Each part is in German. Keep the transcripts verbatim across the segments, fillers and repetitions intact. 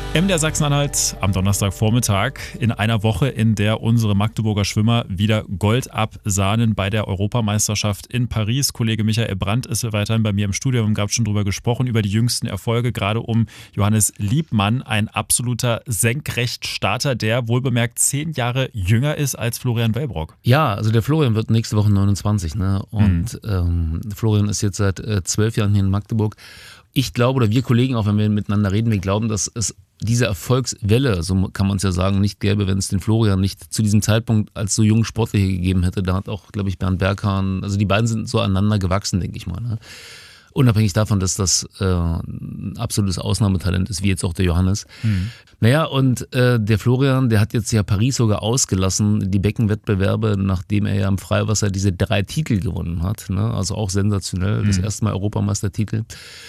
M D R Sachsen-Anhalt am Donnerstagvormittag in einer Woche, in der unsere Magdeburger Schwimmer wieder Gold absahnen bei der Europameisterschaft in Paris. Kollege Michael Brandt ist weiterhin bei mir im Studio. Wir haben gerade schon drüber gesprochen, über die jüngsten Erfolge, gerade um Johannes Liebmann, ein absoluter Senkrechtstarter, der wohlbemerkt zehn Jahre jünger ist als Florian Wellbrock. Ja, also der Florian wird nächste Woche neunundzwanzig, ne? Und mhm. ähm, Florian ist jetzt seit äh, zwölf Jahren hier in Magdeburg. Ich glaube, oder wir Kollegen, auch wenn wir miteinander reden, wir glauben, dass es diese Erfolgswelle, so kann man es ja sagen, nicht gäbe, wenn es den Florian nicht zu diesem Zeitpunkt als so jungen Sportler hier gegeben hätte. Da hat auch, glaube ich, Bernd Berghahn, also die beiden sind so aneinander gewachsen, denke ich mal. Ne? Unabhängig davon, dass das äh, ein absolutes Ausnahmetalent ist, wie jetzt auch der Johannes. Mhm. Naja, und äh, der Florian, der hat jetzt ja Paris sogar ausgelassen, die Beckenwettbewerbe, nachdem er ja im Freiwasser diese drei Titel gewonnen hat. Ne? Also auch sensationell, mhm. das erste Mal Europameistertitel.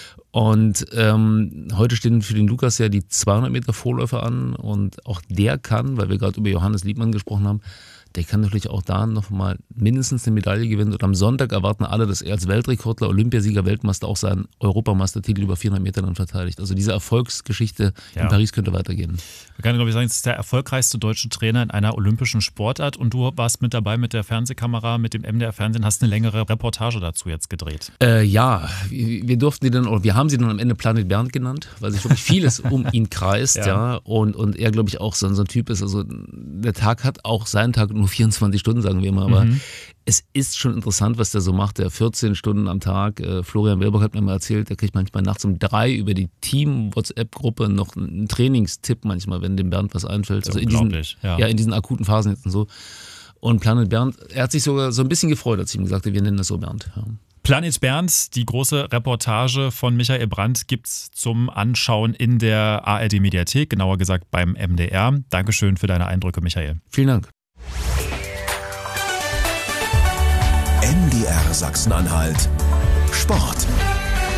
Und ähm, heute stehen für den Lukas ja die zweihundert Meter Vorläufer an und auch der kann, weil wir gerade über Johannes Liebmann gesprochen haben, der kann natürlich auch da nochmal mindestens eine Medaille gewinnen. Und am Sonntag erwarten alle, dass er als Weltrekordler, Olympiasieger, Weltmeister auch seinen Europameistertitel über vierhundert Meter dann verteidigt. Also diese Erfolgsgeschichte ja. in Paris könnte weitergehen. Man kann, glaube ich, sagen, es ist der erfolgreichste deutsche Trainer in einer olympischen Sportart. Und du warst mit dabei mit der Fernsehkamera, mit dem M D R-Fernsehen, hast eine längere Reportage dazu jetzt gedreht. Äh, ja, wir durften die dann, oder wir haben sie dann am Ende Planet Bernd genannt, weil sich wirklich vieles um ihn kreist. ja. ja und, und er, glaube ich, auch so, so ein Typ ist. Also der Tag hat auch seinen Tag nur vierundzwanzig Stunden, sagen wir mal, aber mhm. es ist schon interessant, was der so macht. Der vierzehn Stunden am Tag. Äh, Florian Wellbrock hat mir mal erzählt, der kriegt manchmal nachts um drei über die Team-WhatsApp-Gruppe noch einen Trainingstipp manchmal, wenn dem Bernd was einfällt. Also in diesen, ja. ja, in diesen akuten Phasen jetzt und so. Und Planet Bernd, er hat sich sogar so ein bisschen gefreut, als ich ihm gesagt habe, wir nennen das so Bernd. Ja. Planet Bernd, die große Reportage von Michael Brandt gibt's zum Anschauen in der A R D-Mediathek, genauer gesagt beim M D R. Dankeschön für deine Eindrücke, Michael. Vielen Dank. M D R Sachsen-Anhalt Sport.